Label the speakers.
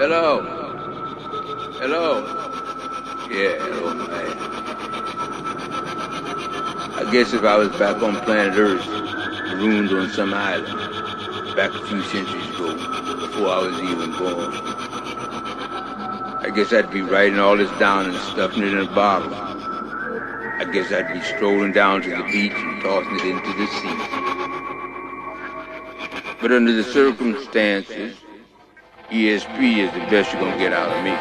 Speaker 1: Hello? Hello? Yeah, hello, man. I guess if I was back on planet Earth, marooned on some island, back a few centuries ago, before I was even born, I guess I'd be writing all this down and stuffing it in a bottle. I guess I'd be strolling down to the beach and tossing it into the sea. But under the circumstances, ESP is the best you're gonna get out of me.